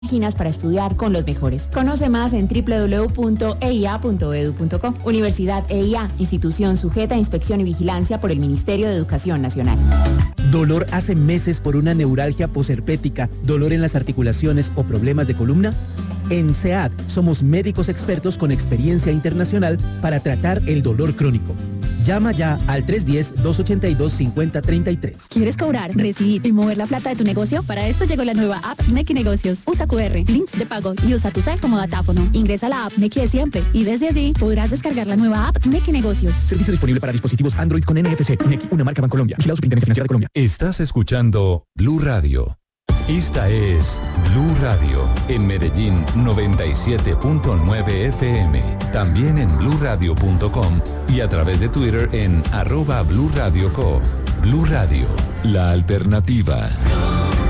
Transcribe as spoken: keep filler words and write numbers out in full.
Páginas para estudiar con los mejores. Conoce más en doble u doble u doble u punto e i a punto e d u punto co. Universidad E I A, institución sujeta a inspección y vigilancia por el Ministerio de Educación Nacional. ¿Dolor hace meses por una neuralgia posherpética, dolor en las articulaciones o problemas de columna? En C E A D somos médicos expertos con experiencia internacional para tratar el dolor crónico. Llama ya al tres uno cero, dos ocho dos, cinco cero tres tres. ¿Quieres cobrar, recibir y mover la plata de tu negocio? Para esto llegó la nueva app Nequi Negocios. Usa Q R, links de pago y usa tu cel como datáfono. Ingresa a la app Nequi de siempre y desde allí podrás descargar la nueva app Nequi Negocios. Servicio disponible para dispositivos Android con N F C. Nequi, una marca Bancolombia. Vigilado Superintendencia Financiera de Colombia. Estás escuchando Blue Radio. Esta es Blue Radio, en Medellín noventa y siete punto nueve F M, también en blue radio punto com y a través de Twitter en arroba Blue Radio Co. Blue Radio, la alternativa.